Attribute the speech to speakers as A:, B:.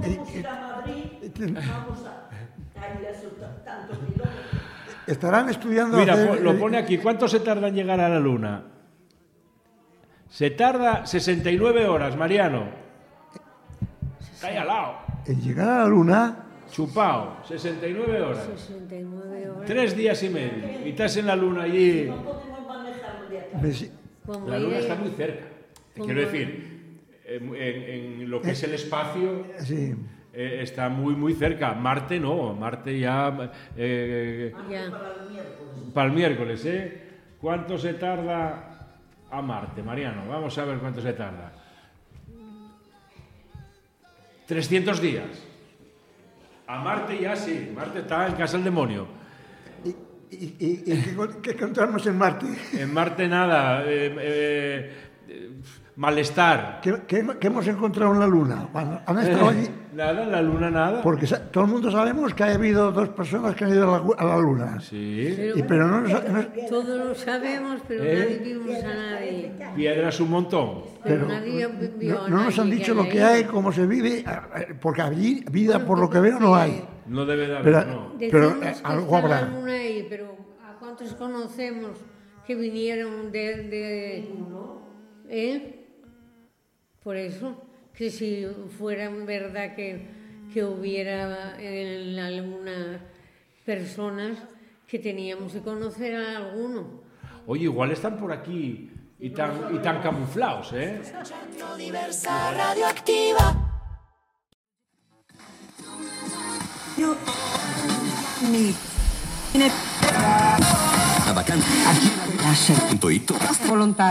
A: podemos ir a Madrid, vamos a ir a esos tantos kilómetros.
B: Estarán estudiando...
C: Mira, lo pone aquí. ¿Cuánto se tarda en llegar a la Luna? Se tarda 69 horas, Mariano. Está ahí al lado.
B: En llegar a la Luna...
C: Chupao, 69 horas.
D: 69 horas.
C: 3 días y medio. Y estás en la Luna allí.
A: No podemos manejarlo de acá.
C: La Luna está muy cerca. Quiero decir, en lo que es el espacio,
B: sí.
C: Está muy, muy cerca. Marte no, Marte ya... Para el miércoles, ¿eh? ¿Cuánto se tarda a Marte, Mariano? Vamos a ver cuánto se tarda. 300 días. A Marte ya sí. Marte está en casa del demonio.
B: ¿Y qué encontramos en Marte?
C: En Marte nada. Malestar.
B: ¿Qué hemos encontrado en la Luna? ¿Han estado allí?
C: Nada, en la Luna nada.
B: Porque todo el mundo sabemos que ha habido 2 personas que han ido a la Luna.
C: Sí.
B: Pero no
D: todos lo sabemos, pero nadie vimos a nadie.
C: Piedras un montón.
D: Pero nadie vio a nadie.
B: No nos han dicho lo que hay, cómo se vive, porque allí vida, por lo que veo, no hay.
C: No debe de haber, no.
B: Pero algo habrá.
D: La Luna ahí, pero ¿a cuántos conocemos que vinieron Por eso, que si fuera verdad que hubiera en la Luna personas, que teníamos que conocer a alguno.
C: Oye, igual están por aquí y tan camuflados, ¿eh?
E: Diversa radioactiva. La vacante. Aquí la volontario.